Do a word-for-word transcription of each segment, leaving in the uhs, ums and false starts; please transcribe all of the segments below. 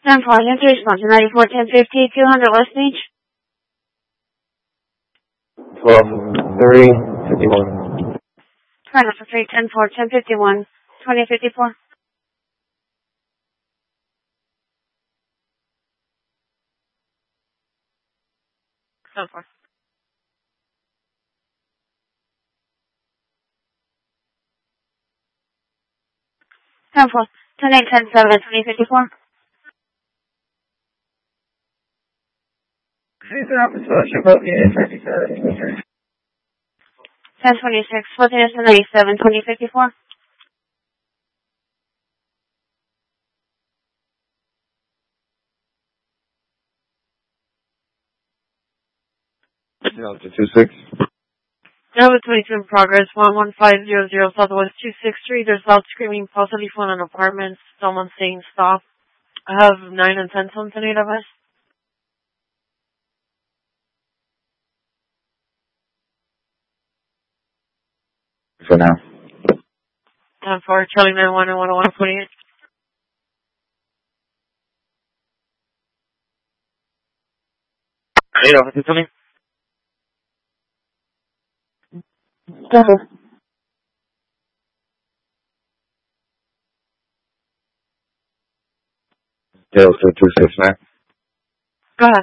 ten four, entry response, ninety-four, ten fifty, two hundred West Beach. twelve, three, fifty-one. Final for three, ten four, ten fifty-one, twenty fifty-four. ten four. ten four, ten eight, ten seven, twenty fifty-four. ten twenty-six, fourteen ninety-seven, twenty fifty-four. Delta two six. Delta twenty-two in progress, one one five zero zero Southwest two six three. There's loud screaming, possibly from an apartment. Someone saying stop. I have nine and ten something eight of us. For now. ten four, Charlie nine one and one oh one forty-eight. eight officer, tell me. Go ahead. Delta two six nine. Go ahead.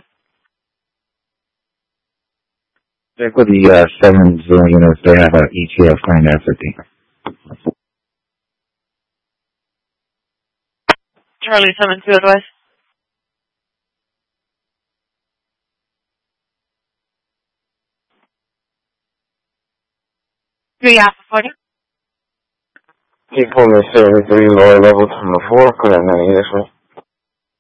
Check with the uh, seven zero units. They have an E T F claim at fifty. Charlie seven two advice. Three Alpha forty. Keep holding seventy-three, lower level, terminal four, clear ninety, this way.